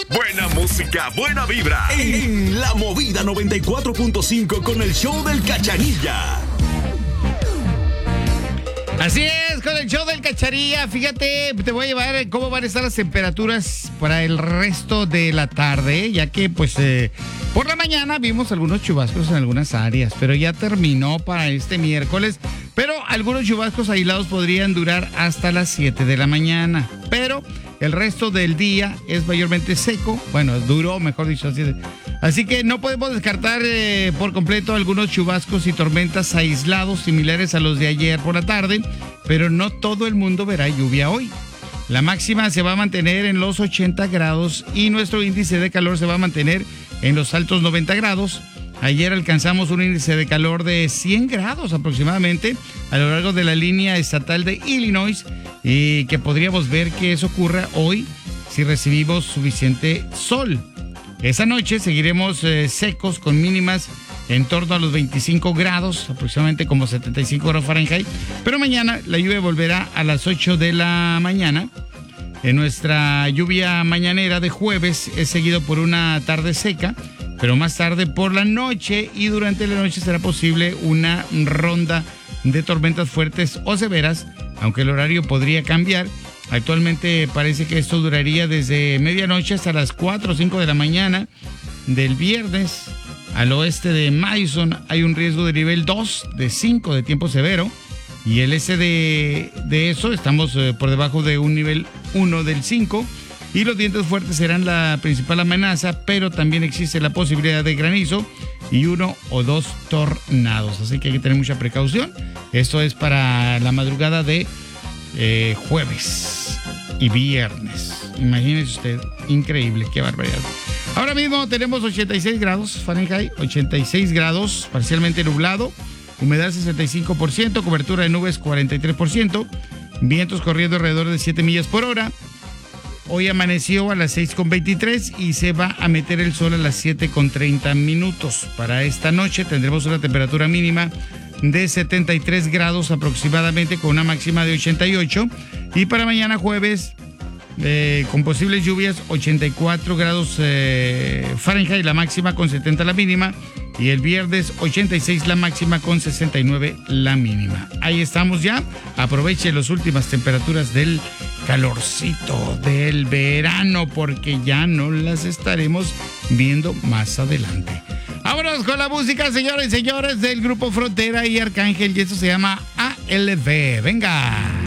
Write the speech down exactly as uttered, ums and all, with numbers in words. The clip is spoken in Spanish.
Buena música, buena vibra. En La Movida noventa y cuatro punto cinco con el show del Cachanilla. Así es, con el show del Cachanilla. Fíjate, te voy a llevar cómo van a estar las temperaturas para el resto de la tarde, ya que pues eh, por la mañana vimos algunos chubascos en algunas áreas, pero ya terminó para este miércoles. Pero algunos chubascos aislados podrían durar hasta las siete de la mañana. Pero el resto del día es mayormente seco. Bueno, duró, mejor dicho, así de... Así que no podemos descartar eh, por completo algunos chubascos y tormentas aislados similares a los de ayer por la tarde, pero no todo el mundo verá lluvia hoy. La máxima se va a mantener en los ochenta grados y nuestro índice de calor se va a mantener en los altos noventa grados. Ayer alcanzamos un índice de calor de cien grados aproximadamente a lo largo de la línea estatal de Illinois, y que podríamos ver que eso ocurra hoy si recibimos suficiente sol. Esa noche seguiremos eh, secos con mínimas en torno a los veinticinco grados, aproximadamente como setenta y cinco grados Fahrenheit. Pero mañana la lluvia volverá a las ocho de la mañana. En nuestra lluvia mañanera de jueves es seguido por una tarde seca, pero más tarde por la noche y durante la noche será posible una ronda de tormentas fuertes o severas, aunque el horario podría cambiar. Actualmente parece que esto duraría desde medianoche hasta las cuatro o cinco de la mañana del viernes. Al oeste de Madison hay un riesgo de nivel dos de cinco de tiempo severo, y el este de, de eso estamos eh, por debajo de un nivel uno del cinco, y los vientos fuertes serán la principal amenaza, pero también existe la posibilidad de granizo y uno o dos tornados, así que hay que tener mucha precaución. Esto es para la madrugada de eh, jueves y viernes. Imagínese usted, increíble, qué barbaridad. Ahora mismo tenemos ochenta y seis grados Fahrenheit, ochenta y seis grados, parcialmente nublado, humedad sesenta y cinco por ciento, cobertura de nubes cuarenta y tres por ciento, vientos corriendo alrededor de siete millas por hora. Hoy amaneció a las seis con veintitrés y se va a meter el sol a las siete con treinta minutos. Para esta noche tendremos una temperatura mínima de setenta y tres grados aproximadamente, con una máxima de ochenta y ocho. Y para mañana jueves, eh, con posibles lluvias, ochenta y cuatro grados eh, Fahrenheit la máxima, con setenta la mínima. Y el viernes ochenta y seis la máxima, con sesenta y nueve la mínima. Ahí estamos ya. Aproveche las últimas temperaturas del calorcito del verano, porque ya no las estaremos viendo más adelante. Vámonos con la música, señores y señores, del grupo Frontera y Arcángel, y esto se llama A L V. Venga.